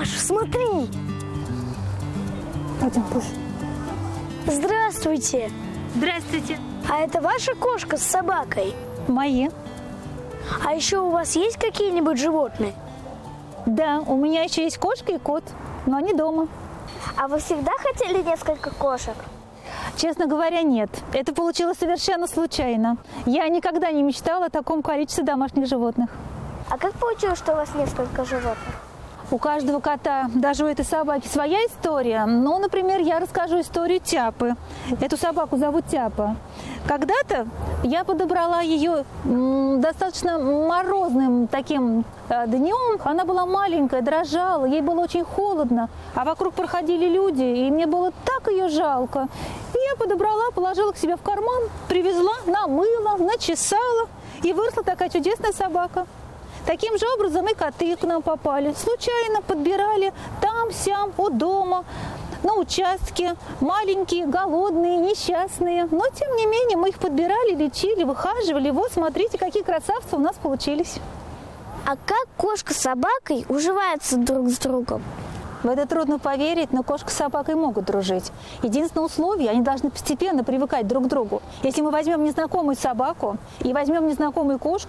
Маша, смотри! Пойдем, Пуш. Здравствуйте! Здравствуйте. А это ваша кошка с собакой? Мои. А еще у вас есть какие-нибудь животные? Да, у меня еще есть кошка и кот, но они дома. А вы всегда хотели несколько кошек? Честно говоря, нет. Это получилось совершенно случайно. Я никогда не мечтала о таком количестве домашних животных. А как получилось, что у вас несколько животных? У каждого кота, даже у этой собаки, своя история. Ну, например, я расскажу историю Тяпы. Эту собаку зовут Тяпа. Когда-то я подобрала ее достаточно морозным таким днем. Она была маленькая, дрожала, ей было очень холодно, а вокруг проходили люди, и мне было так ее жалко. И я подобрала, положила к себе в карман, привезла, намыла, начесала, и выросла такая чудесная собака. Таким же образом и коты к нам попали. Случайно подбирали там-сям, у дома, на участке. Маленькие, голодные, несчастные. Но, тем не менее, мы их подбирали, лечили, выхаживали. Вот, смотрите, какие красавцы у нас получились. А как кошка с собакой уживаются друг с другом? В это трудно поверить, но кошка с собакой могут дружить. Единственное условие, они должны постепенно привыкать друг к другу. Если мы возьмем незнакомую собаку и возьмем незнакомую кошку,